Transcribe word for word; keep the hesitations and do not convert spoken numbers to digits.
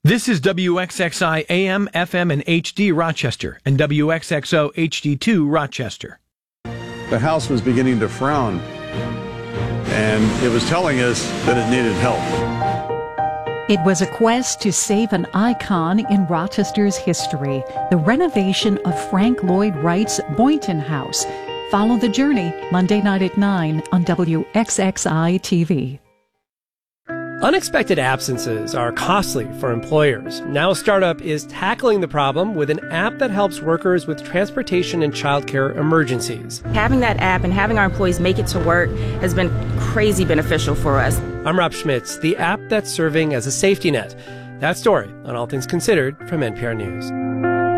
This is W X X I A M, F M, and H D Rochester, and W X X O H D two Rochester. The house was beginning to frown, and it was telling us that it needed help. It was a quest to save an icon in Rochester's history, the renovation of Frank Lloyd Wright's Boynton House. Follow the journey Monday night at nine on W X X I T V. Unexpected absences are costly for employers. Now a startup is tackling the problem with an app that helps workers with transportation and childcare emergencies. Having that app and having our employees make it to work has been crazy beneficial for us. I'm Rob Schmitz, the app that's serving as a safety net. That story on All Things Considered from N P R News.